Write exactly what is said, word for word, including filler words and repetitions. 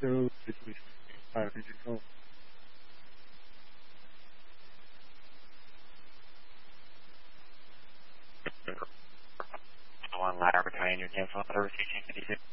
So, situation five hundred call. One ladder battalion, your info, receiving